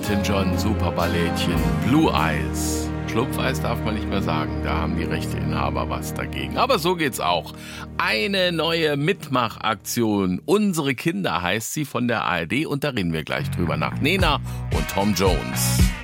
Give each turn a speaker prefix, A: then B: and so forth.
A: Elton John, Superballettchen, Blue Eyes. Schlumpfeis darf man nicht mehr sagen, da haben die Rechteinhaber was dagegen. Aber so geht's auch. Eine neue Mitmachaktion. Unsere Kinder heißt sie von der ARD und da reden wir gleich drüber nach Nena und Tom Jones.